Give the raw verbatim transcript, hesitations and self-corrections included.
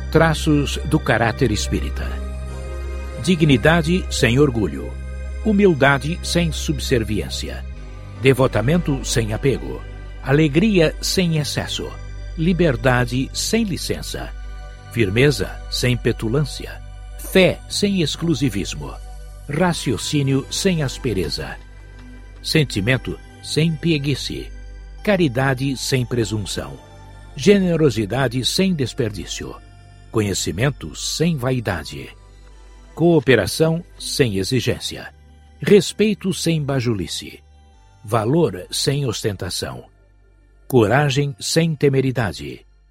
Traços do caráter espírita: dignidade sem orgulho, humildade sem subserviência, devotamento sem apego, alegria sem excesso, liberdade sem licença, firmeza sem petulância, fé sem exclusivismo, raciocínio sem aspereza, sentimento sem pieguice, caridade sem presunção, generosidade sem desperdício, conhecimento sem vaidade, cooperação sem exigência, respeito sem bajulice, valor sem ostentação, coragem sem temeridade,